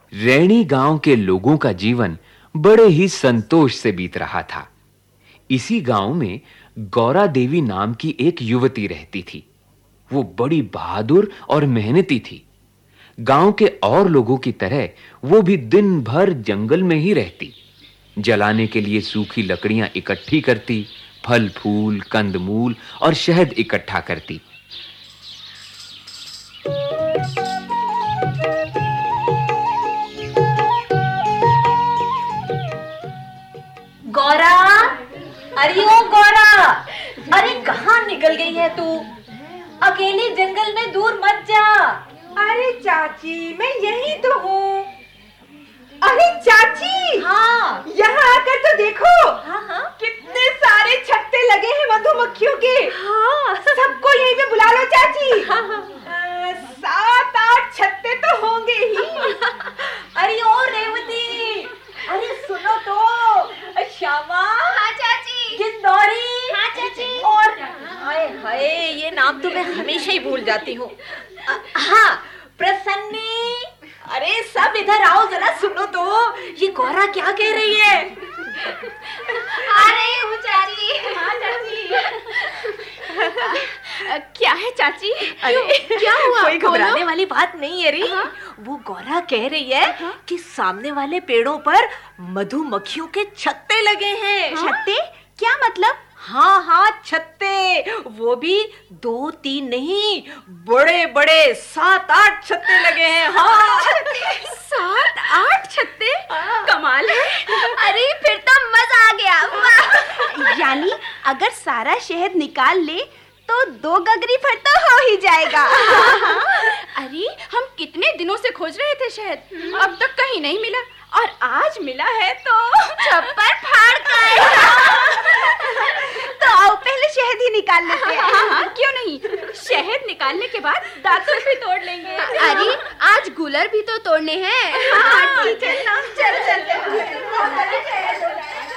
रैणी गांव के लोगों का जीवन बड़े ही संतोष से बीत रहा था। इसी गांव में गौरा देवी नाम की एक युवती रहती थी। वो बड़ी बहादुर और मेहनती थी। गांव के और लोगों की तरह वो भी दिन भर जंगल में ही रहती। जलाने के लिए सूखी लकड़ियां इकट्ठी करती, फल फूल, कंदमूल और शहद इकट्ठा करती। गौरा, अरे ओ गौरा, अरे कहाँ निकल गई है तू? अकेली जंगल में दूर मत जा। अरे चाची, मैं यही तो हूँ। अरे चाची, हाँ, यहाँ आकर तो देखो। हाँ, कितने सारे छत्ते लगे हैं मधुमक्खियों के। हाँ, सबको यहीं पे बुला लो चाची। हाँ, 7-8 छत्ते तो होंगे ही। अरे ओ रेवती, अरे सुनो तो, श्यामा। हाँ चाची। गिंदौरी। हाँ चाची। और हाय हाय, ये नाम तो मैं हमेशा ही भूल जाती हूँ। हाँ, प्रसन्नी। अरे सब इधर आओ, जरा सुनो तो, ये गौरा क्या कह रही है? आ रही हूँ चाची। हाँ चाची। क्या है चाची? अरे क्या हुआ? कोई घबराने वाली बात नहीं है रे। वो गौरा कह रही है कि सामने वाले पेड़ों पर मधुमक्खियों के छत्ते लगे हैं। छत्ते? क्या मतलब? हाँ हाँ, छत्ते। वो भी 2-3 नहीं, बड़े बड़े 7-8 छत्ते लगे हैं। हाँ, 7-8 छत्ते? कमाल है। अरे फिर तो मजा आ गया। वाह! यानी अगर सारा शहद निकाल ले तो 2 गगरी भर तो हो ही जाएगा। अरे हम कितने दिनों से खोज रहे थे शहद, अब तक कहीं नहीं मिला, और आज मिला है तो छप्पर फाड़ कर। तो आओ पहले शहद ही निकाल लेते हैं। हाँ, क्यों नहीं? शहद निकालने के बाद दातुन भी तोड़ लेंगे। अरे आज गुलर भी तो तोड़ने हैं। हाँ ठीक है ना, चलो चलते हैं।